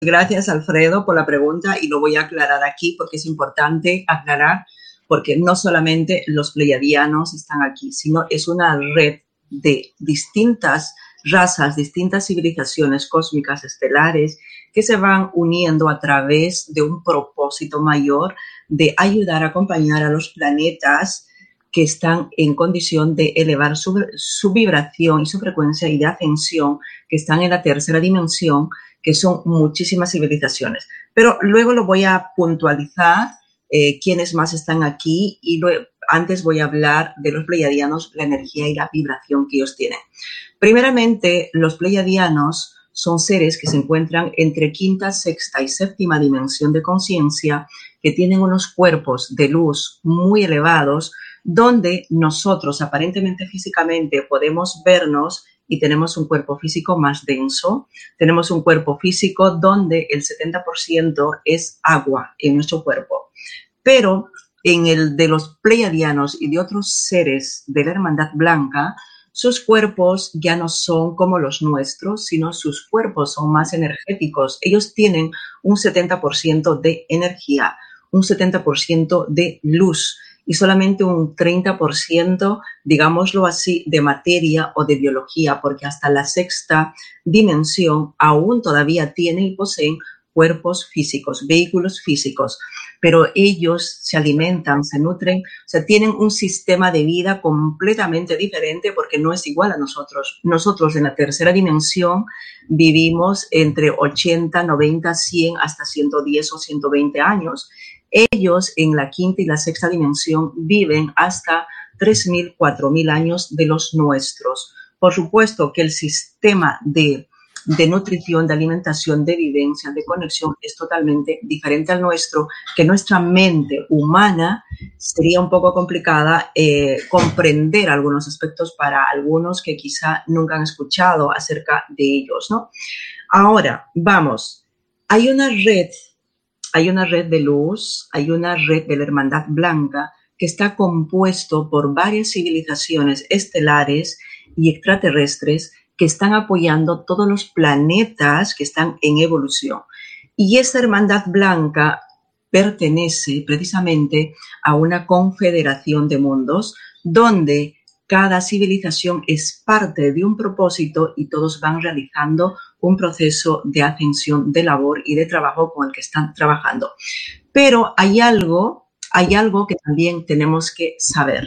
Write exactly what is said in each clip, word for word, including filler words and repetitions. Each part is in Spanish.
Gracias, Alfredo, por la pregunta y lo voy a aclarar aquí porque es importante aclarar porque no solamente los pleiadianos están aquí, sino es una red de distintas razas, distintas civilizaciones cósmicas estelares que se van uniendo a través de un propósito mayor de ayudar a acompañar a los planetas que están en condición de elevar su, su vibración y su frecuencia y de ascensión, que están en la tercera dimensión, que son muchísimas civilizaciones. Pero luego lo voy a puntualizar, eh, quiénes más están aquí, y luego, antes voy a hablar de los pleiadianos, la energía y la vibración que ellos tienen. Primeramente, los pleiadianos son seres que se encuentran entre quinta, sexta y séptima dimensión de conciencia, que tienen unos cuerpos de luz muy elevados, donde nosotros aparentemente físicamente podemos vernos y tenemos un cuerpo físico más denso. Tenemos un cuerpo físico donde el setenta por ciento es agua en nuestro cuerpo. Pero en el de los pleiadianos y de otros seres de la Hermandad Blanca, sus cuerpos ya no son como los nuestros, sino sus cuerpos son más energéticos. Ellos tienen un setenta por ciento de energía, un setenta por ciento de luz y solamente un treinta por ciento, digámoslo así, de materia o de biología, porque hasta la sexta dimensión aún todavía tienen y poseen cuerpos físicos, vehículos físicos, pero ellos se alimentan, se nutren, o sea, tienen un sistema de vida completamente diferente porque no es igual a nosotros. Nosotros en la tercera dimensión vivimos entre ochenta, noventa, cien hasta ciento diez o ciento veinte años. Ellos en la quinta y la sexta dimensión viven hasta tres mil, cuatro mil años de los nuestros. Por supuesto que el sistema de de nutrición, de alimentación, de vivencia, de conexión es totalmente diferente al nuestro, que nuestra mente humana sería un poco complicada eh, comprender algunos aspectos para algunos que quizá nunca han escuchado acerca de ellos, ¿no? Ahora, vamos, hay una red, hay una red de luz, hay una red de la Hermandad Blanca que está compuesto por varias civilizaciones estelares y extraterrestres que están apoyando todos los planetas que están en evolución. Y esta Hermandad Blanca pertenece precisamente a una confederación de mundos donde cada civilización es parte de un propósito y todos van realizando un proceso de ascensión, de labor y de trabajo con el que están trabajando. Pero hay algo, hay algo que también tenemos que saber.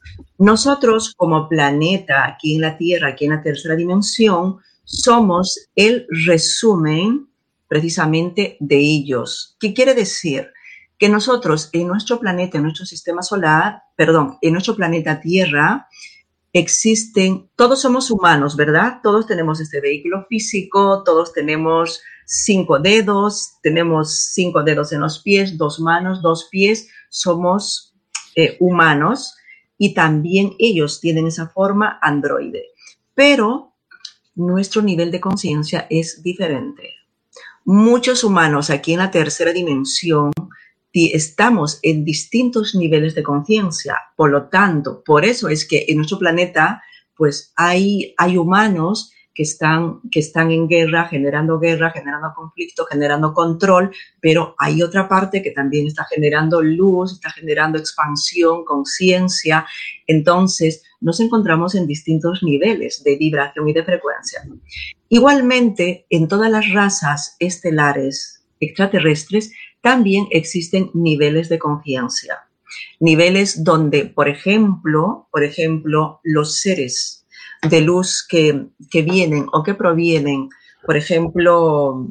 Nosotros como planeta aquí en la Tierra, aquí en la tercera dimensión, somos el resumen precisamente de ellos. ¿Qué quiere decir? Que nosotros en nuestro planeta, en nuestro sistema solar, perdón, en nuestro planeta Tierra, existen, todos somos humanos, ¿verdad? Todos tenemos este vehículo físico, todos tenemos cinco dedos, tenemos cinco dedos en los pies, dos manos, dos pies, somos eh, humanos. Y también ellos tienen esa forma androide. Pero nuestro nivel de conciencia es diferente. Muchos humanos aquí en la tercera dimensión estamos en distintos niveles de conciencia. Por lo tanto, por eso es que en nuestro planeta pues hay, hay humanos que están, que están en guerra, generando guerra, generando conflicto, generando control, pero hay otra parte que también está generando luz, está generando expansión, conciencia. Entonces, nos encontramos en distintos niveles de vibración y de frecuencia. Igualmente, en todas las razas estelares extraterrestres también existen niveles de conciencia. Niveles donde, por ejemplo, por ejemplo, los seres de luz que, que vienen o que provienen, por ejemplo,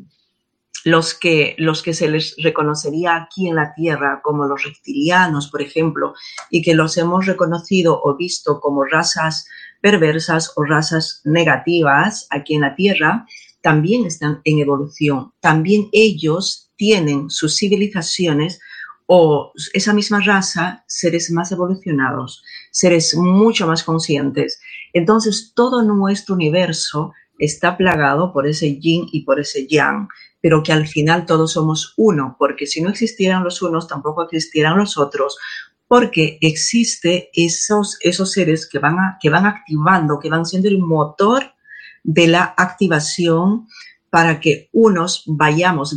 los que, los que se les reconocería aquí en la Tierra como los reptilianos, por ejemplo, y que los hemos reconocido o visto como razas perversas o razas negativas aquí en la Tierra, también están en evolución. También ellos tienen sus civilizaciones o esa misma raza, seres más evolucionados, seres mucho más conscientes. Entonces, todo nuestro universo está plagado por ese yin y por ese yang, pero que al final todos somos uno, porque si no existieran los unos, tampoco existieran los otros, porque existe esos, esos seres que van, a, que van activando, que van siendo el motor de la activación para que unos vayamos